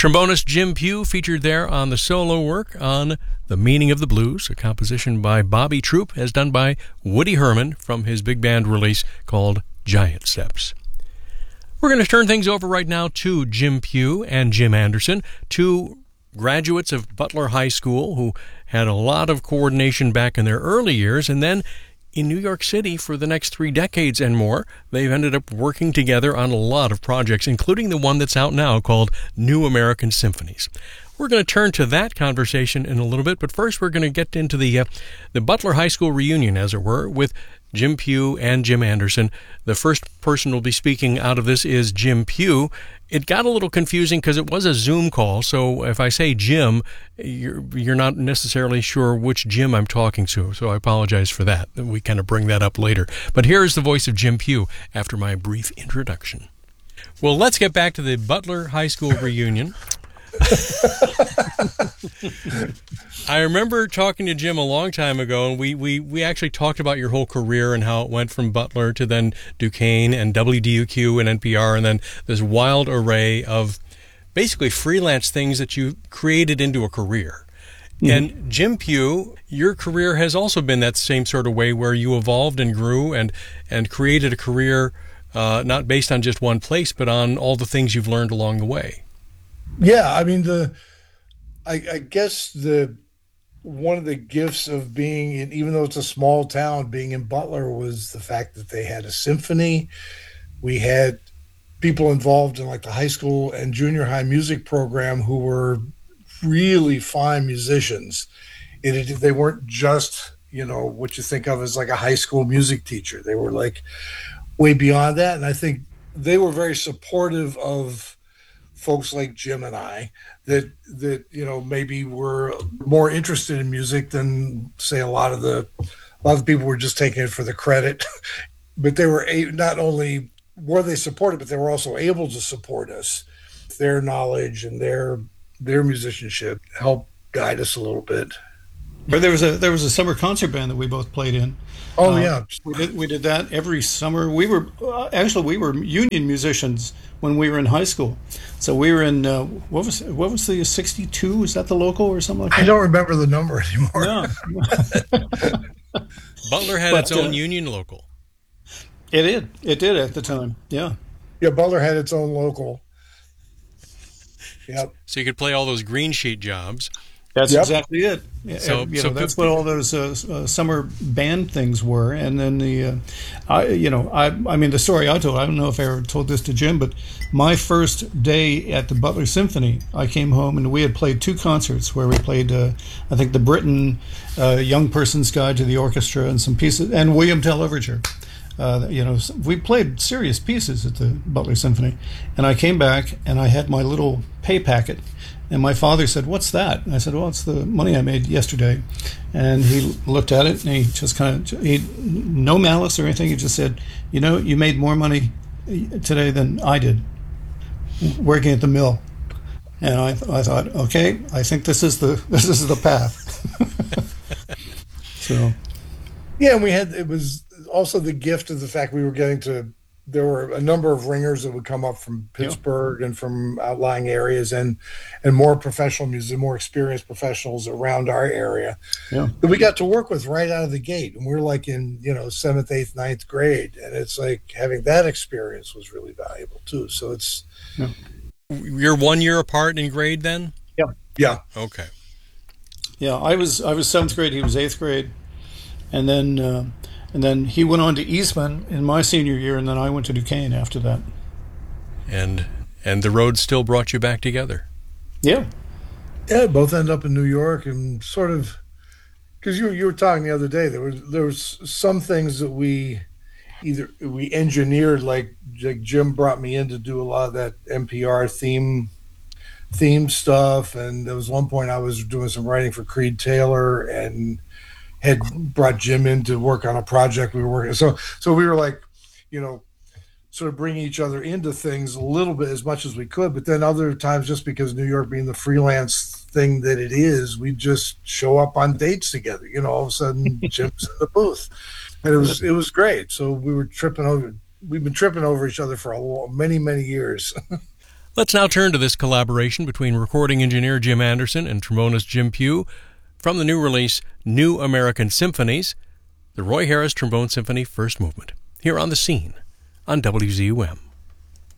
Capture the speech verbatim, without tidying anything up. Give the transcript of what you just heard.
Trombonist Jim Pugh featured there on the solo work on The Meaning of the Blues, a composition by Bobby Troup, as done by Woody Herman from his big band release called Giant Steps. We're going to turn things over right now to Jim Pugh and Jim Anderson, two graduates of Butler High School who had a lot of coordination back in their early years, and then in New York City for the next three decades and more, they've ended up working together on a lot of projects, including the one that's out now called New American Symphonies. We're going to turn to that conversation in a little bit, but first we're going to get into the uh, the Butler High School reunion, as it were, with Jim Pugh and Jim Anderson. The first person who'll be speaking out of this is Jim Pugh. It got a little confusing because it was a Zoom call, so if I say Jim, you're, you're not necessarily sure which Jim I'm talking to, so I apologize for that. We kind of bring that up later. But here is the voice of Jim Pugh after my brief introduction. Well, let's get back to the Butler High School reunion. I remember talking to Jim a long time ago, and we, we, we actually talked about your whole career and how it went from Butler to then Duquesne and W D U Q and N P R, and then this wild array of basically freelance things that you created into a career. Mm-hmm. And Jim Pugh, your career has also been that same sort of way where you evolved and grew and, and created a career uh, not based on just one place, but on all the things you've learned along the way. Yeah, I mean, the I, I guess the one of the gifts of being in, even though it's a small town, being in Butler was the fact that they had a symphony. We had people involved in like the high school and junior high music program who were really fine musicians. It, it, they weren't just, you know, what you think of as like a high school music teacher. They were like way beyond that. And I think they were very supportive of folks like Jim and I that, that, you know, maybe were more interested in music than say a lot of the, a lot of the people were just taking it for the credit, but they were a, not only were they supported, but they were also able to support us. Their knowledge and their, their musicianship helped guide us a little bit. But there was a, there was a summer concert band that we both played in. Oh, uh, yeah. We did, we did that every summer. We were, uh, actually, we were union musicians when we were in high school. So we were in, uh, what was what was the sixty-two? Was that the local or something like that? I don't remember the number anymore. No. Butler had but, its own uh, union local. It did. It did at the time, yeah. Yeah, Butler had its own local. Yep. So you could play all those green sheet jobs. That's yep. exactly it. So, you so know, that's what all those uh, uh, summer band things were. And then the, uh, I, you know, I, I mean, the story I told, I don't know if I ever told this to Jim, but my first day at the Butler Symphony, I came home and we had played two concerts where we played, uh, I think, the Britten uh, Young Person's Guide to the Orchestra and some pieces, and William Tell Overture. Uh, you know, we played serious pieces at the Butler Symphony. And I came back and I had my little pay packet. And my father said, "What's that?" And I said, "Well, it's the money I made yesterday." And he looked at it and he just kind of, he, no malice or anything. He just said, "You know, you made more money today than I did working at the mill." And I, I thought, okay, I think this is the this is the path. So, yeah, and we had, it was also the gift of the fact we were getting to, there were a number of ringers that would come up from Pittsburgh yeah. and from outlying areas, and and more professional music, more experienced professionals around our area yeah. that we got to work with right out of the gate. And we're like in, you know, seventh, eighth, ninth grade. And it's like having that experience was really valuable too. So it's... Yeah. You're one year apart in grade then? Yeah. Yeah. Okay. Yeah, I was I was seventh grade, he was eighth grade. And then... Uh, And then he went on to Eastman in my senior year, and then I went to Duquesne after that. And and the road still brought you back together. Yeah. Yeah, both ended up in New York, and sort of, because you, you were talking the other day, there was there was some things that we either we engineered, like, like Jim brought me in to do a lot of that N P R theme theme stuff, and there was one point I was doing some writing for Creed Taylor, and had brought Jim in to work on a project we were working. So, so we were like, you know, sort of bringing each other into things a little bit as much as we could. But then other times, just because New York being the freelance thing that it is, we just show up on dates together. You know, all of a sudden Jim's in the booth, and it was it was great. So we were tripping over. We've been tripping over each other for a long, many many years. Let's now turn to this collaboration between recording engineer Jim Anderson and trombonist Jim Pugh from the new release, New American Symphonies, the Roy Harris Trombone Symphony First Movement, here on The Scene on W Z U M.